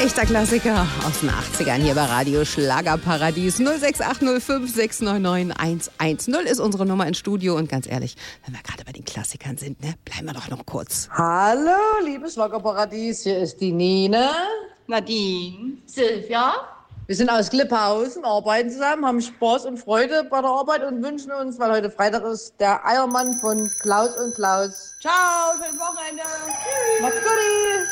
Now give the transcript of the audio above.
echter Klassiker aus den 80ern hier bei Radio Schlagerparadies. 06805 699 110 ist unsere Nummer ins Studio. Und ganz ehrlich, wenn wir gerade bei den Klassikern sind, ne, bleiben wir doch noch kurz. Hallo, liebes Schlagerparadies, hier ist die Nina. Nadine. Silvia. Wir sind aus Glipphausen, arbeiten zusammen, haben Spaß und Freude bei der Arbeit und wünschen uns, weil heute Freitag ist, der Eiermann von Klaus und Klaus. Ciao, schönes Wochenende. Tschüss. Macht's gut.